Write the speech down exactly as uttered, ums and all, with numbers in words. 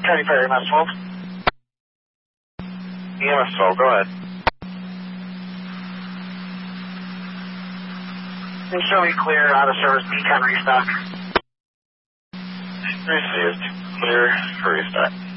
County Ferry, M S twelve. E M S twelve, go ahead. And show me clear, out of service, beacon restock. Received. Clear for restock.